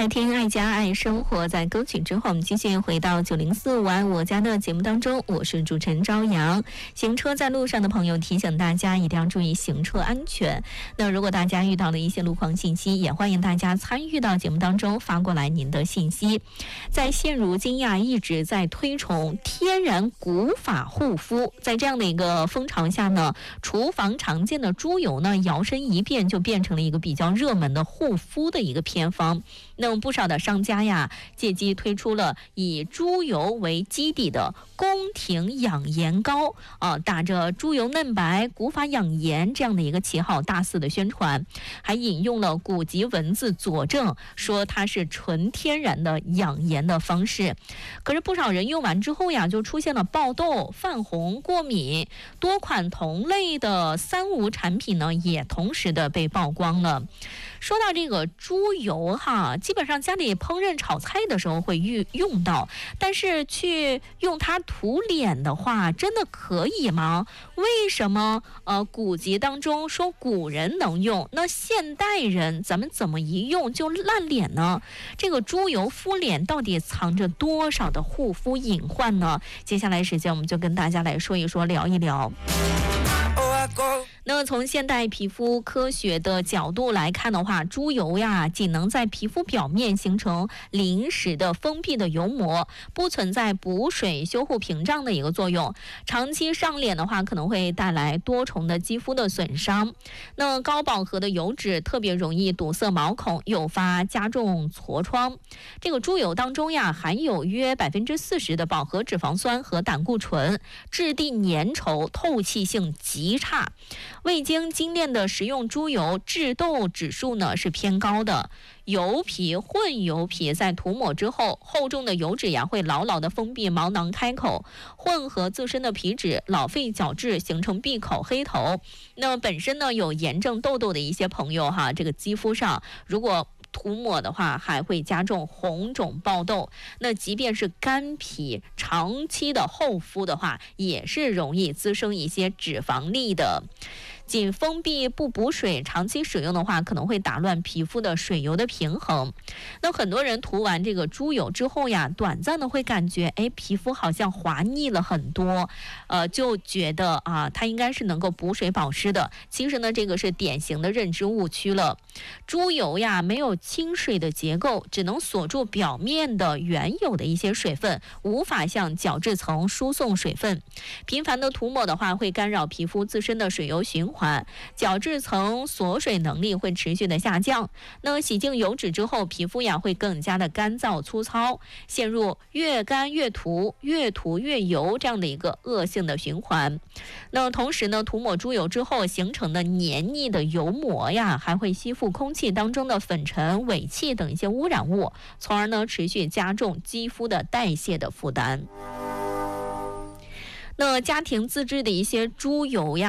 爱听爱家爱生活，在歌曲之后，我们继续回到904玩我家的节目当中，我是主持人朝阳。行车在路上的朋友，提醒大家一定要注意行车安全。那如果大家遇到了一些路况信息，也欢迎大家参与到节目当中，发过来您的信息。在现如今呀，一直在推崇天然古法护肤，在这样的一个风潮下呢，厨房常见的猪油呢，摇身一变就变成了一个比较热门的护肤的一个偏方。那么不少的商家呀，借机推出了以猪油为基底的宫廷养颜膏打着猪油嫩白、古法养颜这样的一个旗号，大肆的宣传，还引用了古籍文字佐证，说它是纯天然的养颜的方式。可是不少人用完之后呀，就出现了爆痘、泛红、过敏，多款同类的三无产品呢，也同时的被曝光了。说到这个猪油哈，基本上家里烹饪炒菜的时候会用到，但是去用它涂脸的话，真的可以吗？为什么古籍当中说古人能用，那现代人咱们怎么一用就烂脸呢？这个猪油敷脸到底藏着多少的护肤隐患呢？接下来时间我们就跟大家来说一说，聊一聊。那么从现代皮肤科学的角度来看的话，猪油呀仅能在皮肤表面形成临时的封闭的油膜，不存在补水修护屏障的一个作用。长期上脸的话，可能会带来多重的肌肤的损伤。那高饱和的油脂特别容易堵塞毛孔，诱发加重痤疮。这个猪油当中呀，含有约40%的饱和脂肪酸和胆固醇，质地粘稠，透气性极差。未经精炼的食用猪油致痘指数呢是偏高的。油皮、混油皮在涂抹之后，厚重的油脂呀会牢牢地封闭毛囊开口，混合自身的皮脂，老废角质，形成闭口黑头。那本身呢有炎症痘痘的一些朋友哈，这个肌肤上如果涂抹的话，还会加重红肿爆痘。那即便是干皮长期的厚敷的话，也是容易滋生一些脂肪粒的。仅封闭不补水，长期使用的话，可能会打乱皮肤的水油的平衡。那很多人涂完这个猪油之后呀，短暂的会感觉皮肤好像滑腻了很多，就觉得它应该是能够补水保湿的。其实呢，这个是典型的认知误区了。猪油呀没有亲水的结构，只能锁住表面的原有的一些水分，无法向角质层输送水分。频繁的涂抹的话，会干扰皮肤自身的水油循环，角质层锁水能力会持续的下降。那洗净油脂之后，皮肤呀会更加的干燥粗糙，陷入越干越涂、越涂越油这样的一个恶性的循环。那同时呢，涂抹猪油之后形成的黏腻的油膜呀，还会吸附空气当中的粉尘、尾气等一些污染物，从而呢持续加重肌肤的代谢的负担。那家庭自制的一些猪油呀，